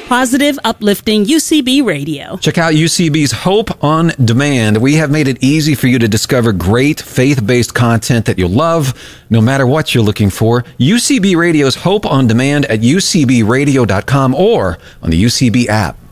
Positive, uplifting UCB Radio. Check out UCB's Hope on Demand. We have made it easy for you to discover great faith-based content that you'll love, no matter what you're looking for. UCB Radio's Hope on Demand at ucbradio.com or on the UCB app.